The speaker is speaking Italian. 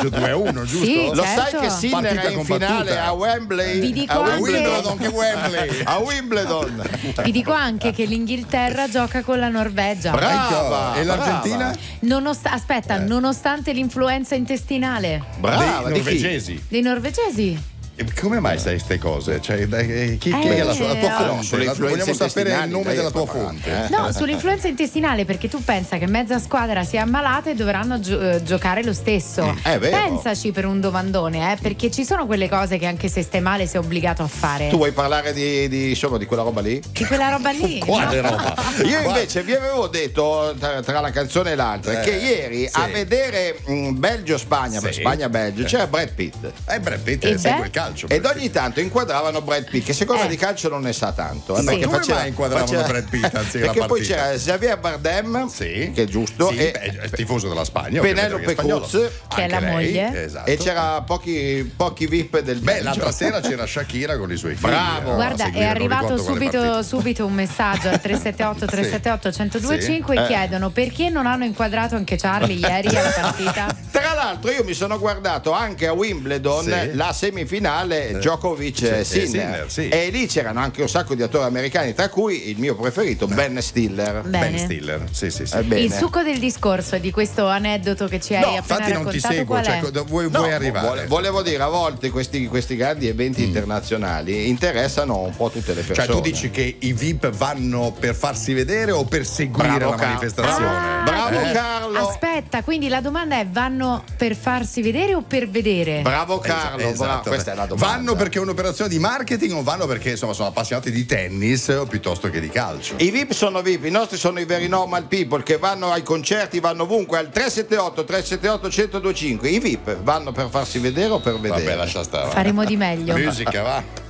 pareggio 2-1, giusto? Sì, Lo certo. sai che Sinner Partita è in combattuta. finale a Wembley? Vi dico a anche- Wimbledon, che Wembley. a Wimbledon. Vi dico anche che l'Inghilterra gioca con la Norvegia. Brava. E l'Argentina? Aspetta, nonostante l'influenza intestinale Brava, Dei di chi? norvegesi. dei norvegesi. E come mai sai queste cose? Cioè, chi è la tua fonte? sull'influenza Vogliamo sapere il intestinali, nome dai, della tua sto fonte. parlando, No, sull'influenza intestinale, perché tu pensa che mezza squadra sia ammalata e dovranno giocare lo stesso. È vero. Pensaci per un domandone, perché ci sono quelle cose che anche se stai male sei obbligato a fare. Tu vuoi parlare di quella roba lì? Di quella roba lì. Quale roba? Io invece vi avevo detto tra la canzone e l'altra che ieri sì. a vedere Belgio-Spagna, Sì. Spagna-Belgio, c'era Brad Pitt. Brad Pitt E segue beh? il calcio. Ed ogni tanto inquadravano Brad Pitt, che secondo me Eh. di calcio non ne sa tanto. Sì. Perché Come mai inquadravano Brad Pitt anziché la perché poi partita? c'era Javier Bardem, Sì. che è giusto, Sì, e è tifoso della Spagna. Penelope ovviamente, perché è Cruz, spagnolo. che è Anche la lei, moglie. Esatto. e c'era pochi VIP del Beh, Belgio. l'altra sera c'era Shakira con i suoi figli. Bravo. a Guarda, è seguire, non arrivato ricordo quale partita. subito un messaggio al 378 378 1025 e chiedono perché non hanno inquadrato anche Charlie ieri alla partita. Tra l'altro io mi sono guardato anche a Wimbledon Sì. la semifinale Djokovic-Sinner, Sinner, sì. e lì c'erano anche un sacco di attori americani, tra cui il mio preferito Ben Stiller. Bene. Ben Stiller, sì. Bene. Il succo del discorso di questo aneddoto che ci hai No, appena Infatti non ti raccontato seguo, qual è? cioè, vuoi No, arrivare? volevo dire, a volte questi grandi eventi internazionali interessano un po' tutte le persone. Cioè tu dici che i VIP vanno per farsi vedere o per seguire Bravo, la Carlo. manifestazione? Bravo, quindi- Carlo. Aspetta, quindi la domanda è: vanno per farsi vedere o per vedere? Bravo Carlo, Esatto. bravo. Questa è la domanda. Vanno perché è un'operazione di marketing o vanno perché insomma sono appassionati di tennis piuttosto che di calcio? I VIP sono VIP, i nostri sono i very normal people che vanno ai concerti, vanno ovunque al 378 1025. I VIP vanno per farsi vedere o per vedere? Vabbè, lascia stare. Faremo di meglio. Musica, va.